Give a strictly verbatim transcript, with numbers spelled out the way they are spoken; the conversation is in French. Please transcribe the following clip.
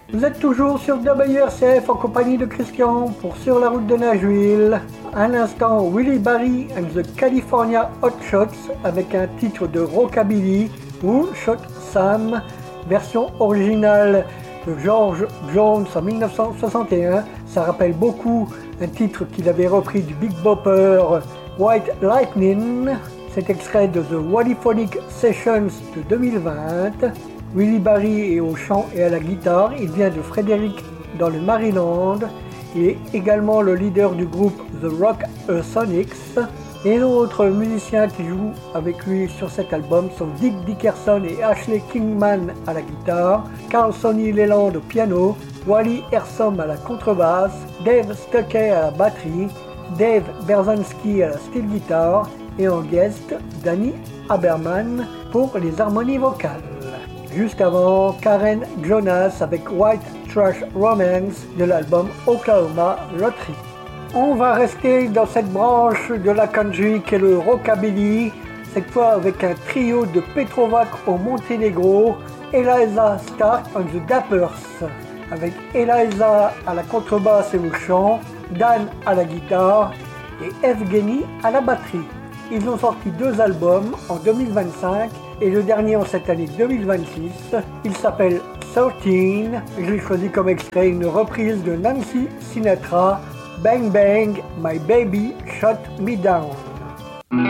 Vous êtes toujours sur W R C F en compagnie de Christian pour Sur la route de Nashville. À l'instant, Willie Barry and the California Hot Shots avec un titre de rockabilly ou Shot Sam, version originale de George Jones en dix-neuf cent soixante et un. Ça rappelle beaucoup un titre qu'il avait repris du Big Bopper White Lightning. C'est extrait de The Wallyphonic Sessions de deux mille vingt. Willie Barry est au chant et à la guitare. Il vient de Frederick dans le Maryland. Il est également le leader du groupe The Rock Sonics. Et d'autres musiciens qui jouent avec lui sur cet album sont Dick Dickerson et Ashley Kingman à la guitare, Carl Sonny Leland au piano, Wally Hersom à la contrebasse, Dave Stuckey à la batterie, Dave Berzanski à la steel guitar et en guest Danny Haberman pour les harmonies vocales. Juste avant, Karen Jonas avec White Trash Romance de l'album Oklahoma Lottery. On va rester dans cette branche de la country qu'est le rockabilly, cette fois avec un trio de Petrovac au Monténégro, Eliza Stark and the Dappers, avec Eliza à la contrebasse et au chant, Dan à la guitare et Evgeny à la batterie. Ils ont sorti deux albums en deux mille vingt-cinq et le dernier en cette année deux mille vingt-six. Il s'appelle treize. J'ai choisi comme extrait une reprise de Nancy Sinatra, Bang Bang, My Baby Shut Me Down.